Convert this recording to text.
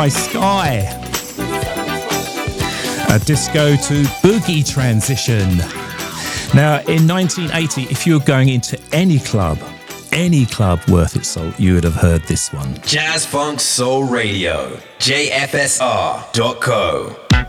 by Sky. A disco to boogie transition. Now, in 1980, if you were going into any club worth its salt, you would have heard this one. Jazz Funk Soul Radio, jfsr.co.